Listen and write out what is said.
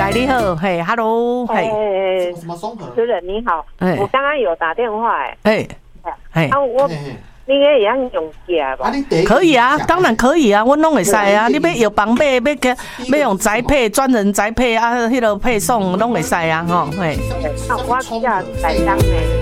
来你好，嘿 ，Hello， 嘿， 主持人你好，我刚刚有打电话你也会用用价吧？ 可以啊，当然可以啊，我拢会使啊。你要药房买，要用宅配，专人宅配啊，迄个配送拢会使啊，吼，嘿。 那我价台当的。